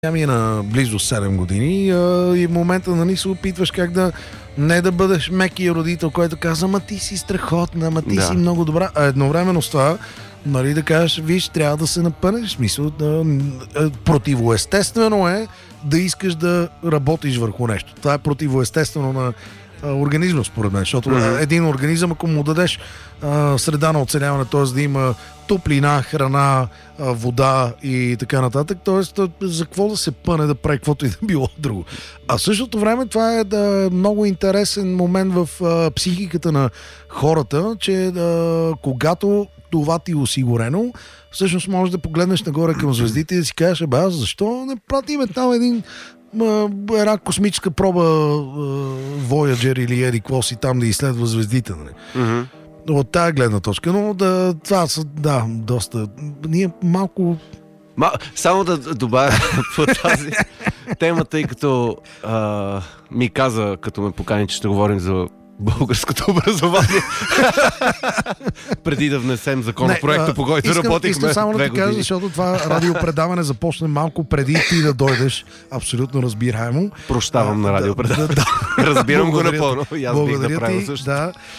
Ми е на близо 7 години и в момента нали, се опитваш как да не да бъдеш мекия родител, който казва, ама ти си страхотна, ама ти си много добра. А едновременно с това, нали, да кажеш, виж, трябва да се напънеш. В смисъл, противоестествено е да искаш да работиш върху нещо. Това е противоестествено на организма, според мен, защото един организъм, ако му дадеш среда на оцеляване, т.е. да има топлина, храна, вода и така нататък, т.е. за какво да се пъне да прави каквото и да било друго. А в същото време това е много интересен момент в психиката на хората, че когато това ти е осигурено, всъщност можеш да погледнеш нагоре към звездите и да си кажеш, аз защо не пратиме там една космическа проба Voyager или еди какво си там да изследва звездите. Нали? От тая гледна точка, но това са, доста... Ние малко... Само да добавя по тази тема, тъй като ми каза, като ме покани, че ще говорим за българското образование. Преди да внесем законопроекта, по който работихме. Искам само да ти кажа, защото това радиопредаване започне малко преди ти да дойдеш. Абсолютно разбираемо. Прощавам на радиопредаване. Разбирам го напълно. И аз бих направил също.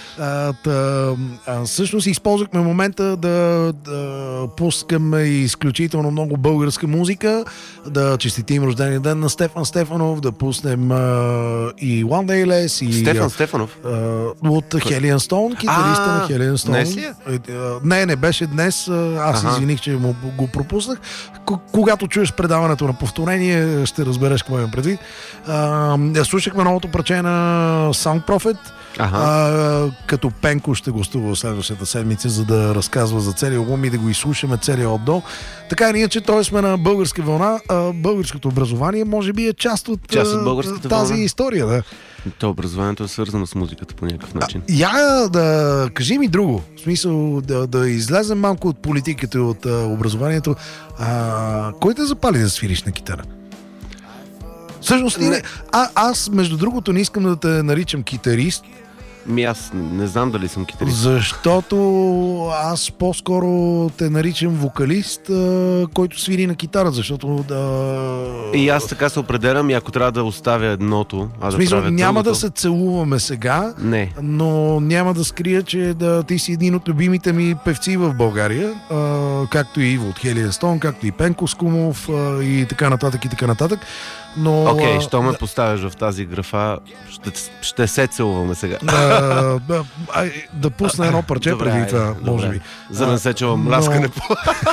Всъщност използвахме момента да пускаме изключително много българска музика, да честитим рождения ден на Стефан Стефанов, да пуснем и One Day Less и... Стефан Стефанов? От Хелиан Стоун, китариста на Хелиан Стоун. Днес ли е? Не беше днес. Аз извиних, че го пропуснах. Когато чуеш предаването на повторение, ще разбереш какво имам предвид. Слушахме новото парче на Sound Prophet. Като Пенко ще гостува следващата седмица, за да разказва за целия албум и да го изслушаме целия от до. Така и ние, че той сме на българска вълна. Българското образование може би е част от тази история. Да. То образованието е свързано с музиката по някакъв начин. Да кажи ми друго. В смисъл да излезем малко от политиката и от образованието. Кой те запали да свириш на китара? Всъщност, аз, между другото, не искам да те наричам китарист. Аз не знам дали съм китарист. Защото аз по-скоро те наричам вокалист, който свири на китара, защото И аз така се определям и ако трябва да оставя едното, в смисъл, няма да се целуваме сега, не. Но няма да скрия, че ти си един от любимите ми певци в България, както и Иво от Хелиан Стоун, както и Пенко Скумов и така нататък и така нататък. Окей, що ме поставяш в тази графа, ще се целуваме сега. Да пусна едно парче преди това, може би. За да не се чувам мляскане по...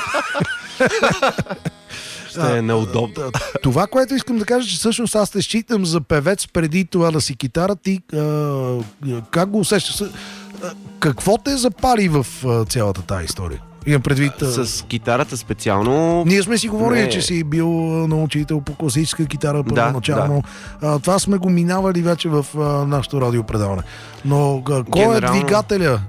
Ще е неудобно. Това, което искам да кажа, че всъщност аз те считам за певец преди това да си китара. Ти как го усещаш? Какво те запали в цялата тази история? Имам предвид... С китарата специално... Ние сме си говорили, че си бил научител по класическа китара първоначално. Това сме го минавали вече в нашото радиопредаване. Но кой е двигателя?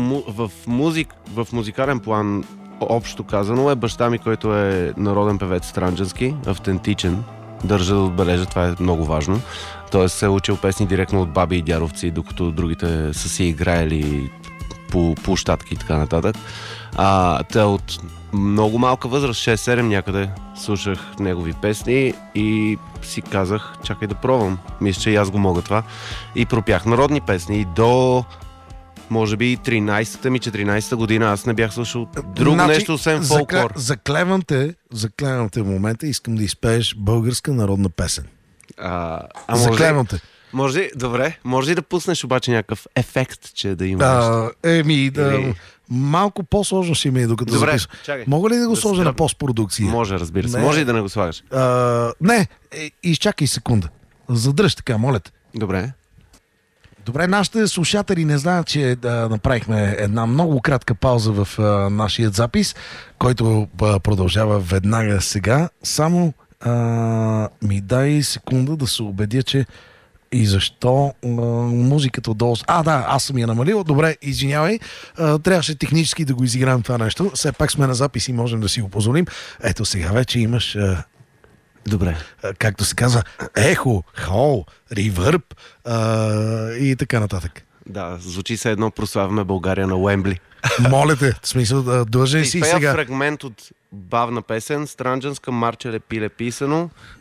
В музикален план, общо казано, е баща ми, който е народен певец странджански, автентичен. Държа да отбележа, това е много важно. Тоест се е учил песни директно от баби и дядовци, докато другите са си играели по площадки и така нататък. Те от много малка възраст, 6-7 някъде, слушах негови песни и си казах, чакай да пробвам. Мисля, че и аз го мога това. И пропях народни песни и до може би 13-та ми, 14-та година аз не бях слушал друго нещо, освен фолклор. Заклевам те в момента, искам да изпееш българска народна песен. Заклевам те. Може ли да пуснеш обаче някакъв ефект, че да има нещо? Малко по-сложно си ми е, докато записвам. Мога ли да го сложа на постпродукция? Може, разбира се. Може и да не го слагаш. Не, изчакай секунда. Задръж така, моля те. Добре, нашите слушатели не знаят, че направихме една много кратка пауза в нашия запис, който продължава веднага сега. Само ми дай секунда да се убедя, че и защо музиката отдолу... аз съм я намалил. Добре, извинявай. Трябваше технически да го изиграем това нещо. Все пак сме на запис и можем да си го позволим. Ето сега вече имаш... Добре. Както се казва, ехо, хол, ревърб и така нататък. Да, звучи се едно прославяме България на Уембли. Моля те, в смисъл, длъжен си Изпея сега. фрагмент от бавна песен, странджанска, марчеле пиле писано,